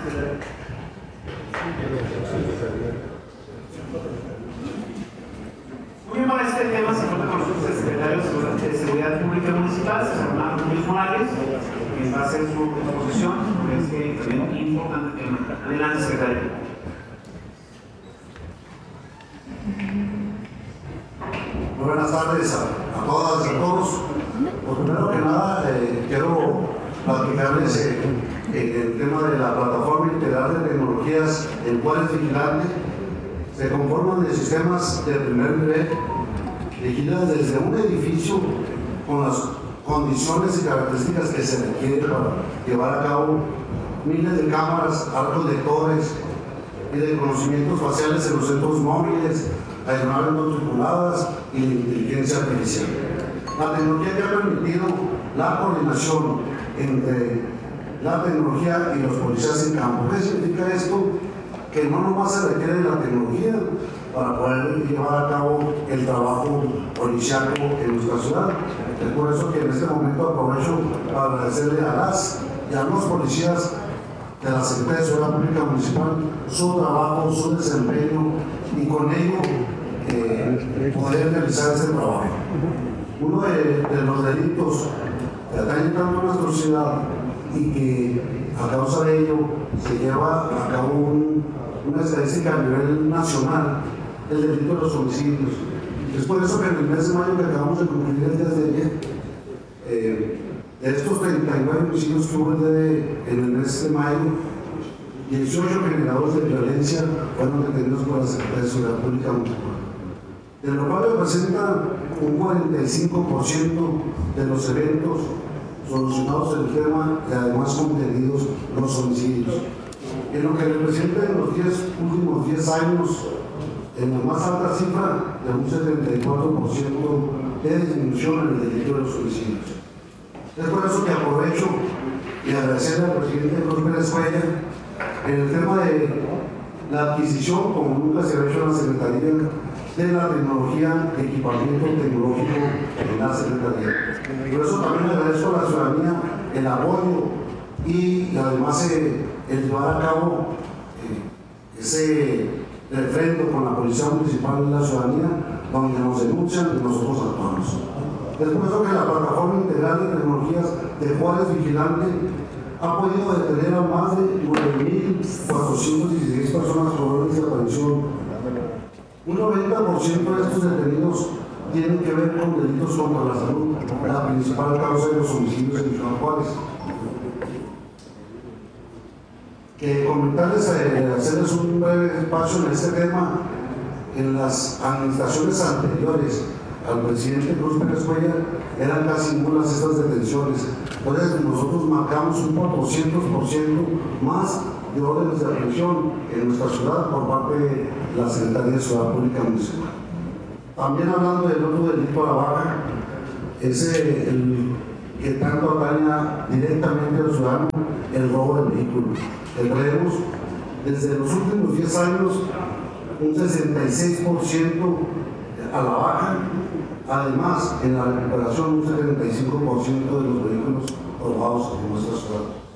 Muy bien, para este tema se cuenta con nosotros el secretario de Seguridad Pública Municipal, César Armando Muñoz Morales, quien va a hacer su exposición sobre este también importante tema. Adelante, secretario. Muy buenas tardes a todas y a todos. Pues primero que nada, quiero platicarles el tema de la plataforma integral de tecnologías en cuales vigilante se conforman de sistemas de primer nivel, vigiladas desde un edificio con las condiciones y características que se requieren para llevar a cabo miles de cámaras, arcos lectores y de conocimientos faciales en los centros móviles, aeronaves no tripuladas y la inteligencia artificial. La tecnología que ha permitido la coordinación entre la tecnología y los policías en campo. ¿Qué significa esto? Que no nomás se requiere la tecnología para poder llevar a cabo el trabajo policiaco en nuestra ciudad. Es por eso que en este momento aprovecho para agradecerle a las y a los policías de la Secretaría de Seguridad Pública Municipal su trabajo, su desempeño y con ello poder realizar este trabajo. Uno de los delitos que están entrando en nuestra ciudad y que a causa de ello se lleva a cabo una estadística a nivel nacional, el delito de los homicidios. Es por eso que en el mes de mayo que acabamos de cumplir el día de ayer, de estos 39 homicidios que hubo en el mes de mayo, 18 generadores de violencia fueron detenidos por la Secretaría de Seguridad Pública Municipal, de lo cual representa un 45% de los eventos solucionados el tema y además contenidos los homicidios. En lo que representa en los últimos 10 años, en la más alta cifra de un 74% de disminución en el delito de los homicidios. Es por eso que aprovecho y agradecerle al presidente Cruz Pérez Cuellar en el tema de la adquisición, como nunca se ha hecho en la Secretaría, de la tecnología, de equipamiento tecnológico en la Secretaría. Por eso también le agradezco a la ciudadanía el apoyo y además el llevar a cabo ese refrendo con la Policía Municipal de la ciudadanía, donde nos denuncian y nosotros actuamos. Es por eso que la plataforma integral de tecnologías de Juárez Vigilante ha podido detener a más de 9.416 personas por orden de desaparición. Un 90% de estos detenidos tienen que ver con delitos contra la salud, la principal causa de los homicidios en Ciudad Juárez. Que comentarles, hacerles un breve espacio en este tema. En las administraciones anteriores al presidente Cruz Pérez Cuellar eran casi nulas estas detenciones. Entonces nosotros marcamos un 400% más de órdenes de aprehensión en nuestra ciudad por parte de la Secretaría de Seguridad Pública Municipal. También hablando del otro delito a la baja, es el que tanto ataña directamente al ciudadano, el robo del vehículo. Tenemos desde los últimos 10 años un 66% a la baja, además en la recuperación un 75% de los vehículos robados en nuestra ciudad.